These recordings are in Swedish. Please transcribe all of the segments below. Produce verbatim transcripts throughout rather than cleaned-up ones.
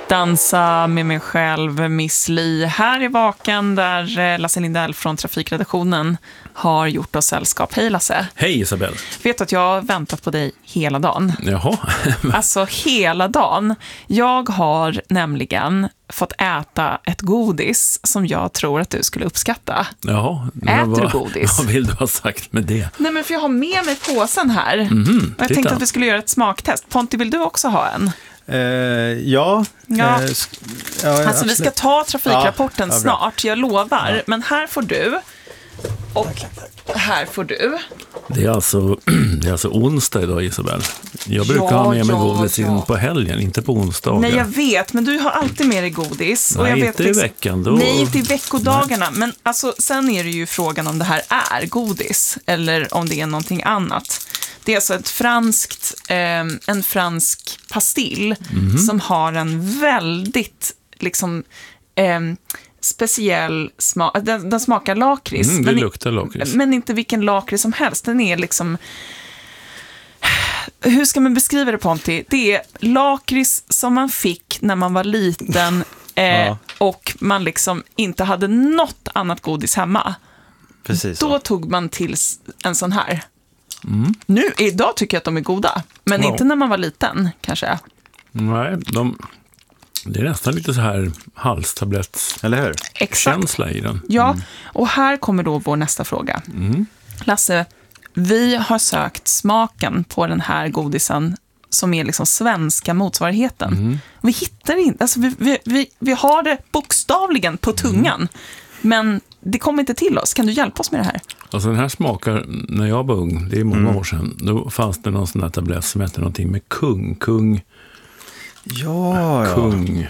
Dansa med mig själv, Miss Li. Här i Vaken där Lasse Lindell från Trafikredaktionen har gjort oss sällskap. Hej Lasse. Hej Isabel. Vet att jag har väntat på dig hela dagen. Jaha. Alltså hela dagen. Jag har nämligen fått äta ett godis som jag tror att du skulle uppskatta. Jaha. Äter vad, du godis? Vad vill du ha sagt med det? Nej, men för jag har med mig påsen här. Mm-hmm, och jag titta. tänkte att vi skulle göra ett smaktest. Ponti, vill du också ha en? Uh, ja. Ja. Uh, sk- ja Alltså absolut. vi ska ta trafikrapporten Ja, ja, bra. snart, jag lovar. Ja. Men här får du. Och här får du. Det är alltså, det är alltså onsdag idag, Isabel. Jag brukar Ja, ha med mig ja, godis in ja. på helgen, inte på onsdagar. Nej, jag vet, men du har alltid med dig godis. och Nej, jag vet inte i liksom- veckan. Då... Nej, inte i veckodagarna. Men alltså, sen är det ju frågan om det här är godis eller om det är någonting annat. Det är alltså ett franskt, eh, en fransk pastill Mhm. som har en väldigt liksom eh, speciell smak. Den, den smakar lakrits. Mm, det men, luktar lakrits. men inte vilken lakrits som helst. Den är liksom... Hur ska man beskriva det, Ponti? Det är lakrits som man fick när man var liten eh, Ja. och man liksom inte hade något annat godis hemma. Precis Då så. tog man till en sån här. Mm. Nu, idag tycker jag att de är goda. Men Ja. inte när man var liten, kanske. Nej, de... det är nästan lite så här halstablettskänsla Eller hur? Exakt. i den. Ja, och här kommer då vår nästa fråga. Mm. Lasse, vi har sökt smaken på den här godisen som är liksom svenska motsvarigheten. Mm. Vi hittar inte, alltså vi, vi, vi, vi har det bokstavligen på tungan, Mm. men det kommer inte till oss. Kan du hjälpa oss med det här? Alltså den här smakar, när jag var ung, det är många Mm. år sedan, då fanns det någon sån här tablett som hette någonting med kung, kung, Ja, ja. kung,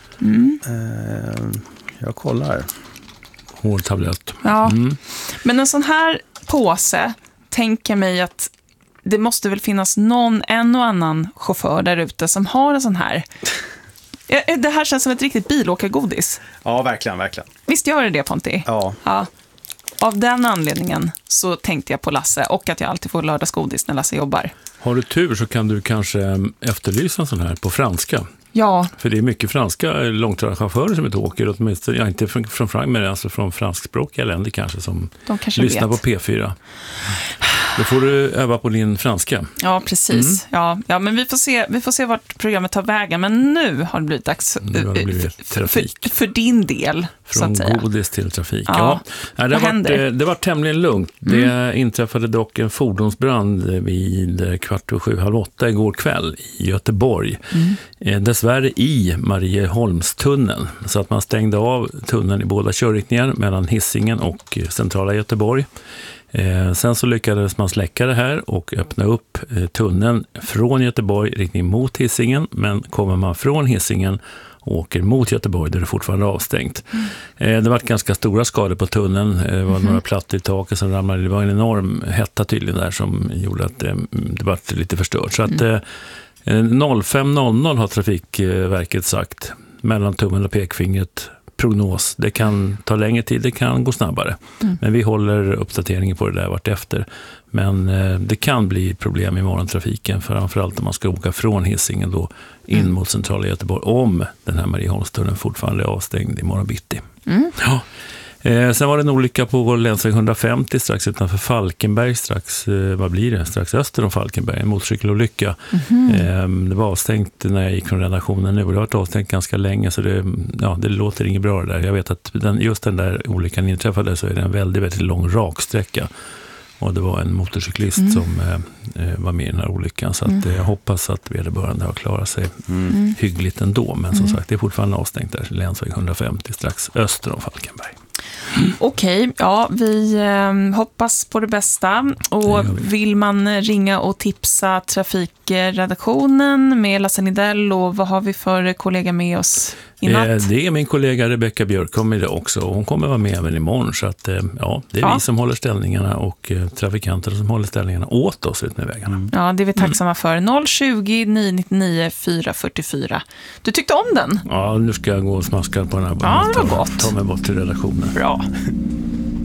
Uh, jag kollar. hårtablett. Ja, Mm. men en sån här påse tänker mig att det måste väl finnas någon, en och annan chaufför där ute som har en sån här. Ja, det här känns som ett riktigt bilåkargodis. Ja, verkligen, verkligen. Visst gör det det, Ponti? Ja. Ja. Av den anledningen så tänkte jag på Lasse och att jag alltid får lördagsgodis när Lasse jobbar. Har du tur så kan du kanske efterlysa en sån här på franska. Ja, För det är mycket franska långtradarchaufförer som inte åker, åtminstone, ja, inte från, från Frankrike, men alltså från franskspråkiga länder kanske, som de kanske lyssnar vet. på P fyra. Då får du öva på din franska. Ja, precis. Ja, ja, men vi får, se, vi får se vart programmet tar vägen. Men nu har det blivit dags Nu har det blivit för, för, trafik. för din del, så Från att säga. godis till trafik. Ja. Ja. Nej, det, Vad var, händer? det, det var tämligen lugnt. Det inträffade dock en fordonsbrand vid kvart och sju, halv åtta igår kväll i Göteborg. Eh, dessvärre i Marieholmstunneln. Så att man stängde av tunneln i båda körriktningar mellan Hisingen och centrala Göteborg. Eh, sen så lyckades man släcka det här och öppna upp eh, tunneln från Göteborg riktning mot Hisingen. Men kommer man från Hisingen och åker mot Göteborg där det fortfarande är avstängt. Eh, det var ganska stora skador på tunneln. Eh, det var några plattor i taket som ramlade. Det var en enorm hetta tydligen där som gjorde att eh, det var lite förstört. Så att eh, fem noll noll har Trafikverket sagt mellan tummen och pekfingret. Prognos. Det kan ta längre tid, det kan gå snabbare. Mm. Men vi håller uppdateringen på det där vart efter. Men eh, det kan bli problem i morgontrafiken, framförallt om man ska åka från Hisingen då in mm. mot centrala Göteborg, om den här Marieholmstunneln fortfarande är avstängd i morgon bitti. Mm. Ja. Eh, sen var det en olycka på länsväg hundrafemtio strax utanför Falkenberg, strax, eh, vad blir det? Strax öster om Falkenberg, en motorcykelolycka. Mm. Eh, det var avstängt när jag gick från redaktionen nu, och det har varit avstängt ganska länge, så det, ja, det låter inget bra det där. Jag vet att den, just den där olyckan inträffade, så är det en väldigt, väldigt lång raksträcka. Och det var en motorcyklist mm. som eh, var med i den här olyckan. Så att, mm. jag hoppas att vederbörande har klarat sig mm. hyggligt ändå. Men som mm. sagt, det är fortfarande avstängt där, länsväg hundrafemtio strax öster om Falkenberg. Okej, okay, ja, vi eh, hoppas på det bästa. Och det vill man ringa och tipsa trafikredaktionen med Lasse Lindell, och vad har vi för kollega med oss i natt? Eh, det är min kollega Rebecka Björkholm i det också. Hon kommer vara med även imorgon. Så att, eh, ja, det är ja. vi som håller ställningarna och eh, trafikanterna som håller ställningarna åt oss ut med vägarna. Mm. Ja, det är vi tacksamma för. noll tjugo, nio nittionio, fyra fyrtiofyra. Du tyckte om den? Ja, nu ska jag gå och smaska på den här. Ja, det var gott. Ta mig bort till redaktionen. Bra.